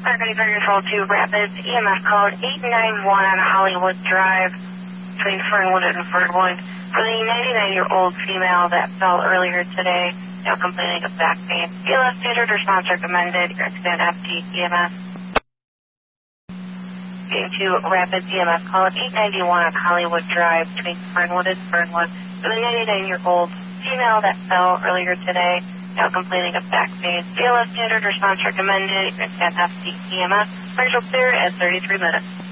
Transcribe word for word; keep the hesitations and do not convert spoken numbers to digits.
Park City Fire Control two Rapids, E M S code eight nine one on Hollywood Drive between Fernwood and Fernwood for the ninety-nine-year-old female that fell earlier today, now complaining of back pain. B L S standard response recommended. Your extend F T E M S. Getting to Rapids, E M S code eight ninety-one on Hollywood Drive between Fernwood and Fernwood for the ninety-nine-year-old female that fell earlier today, now complaining of back pain. B L S standard response recommended. Your extend F T E M S. Partial clear at thirty-three minutes.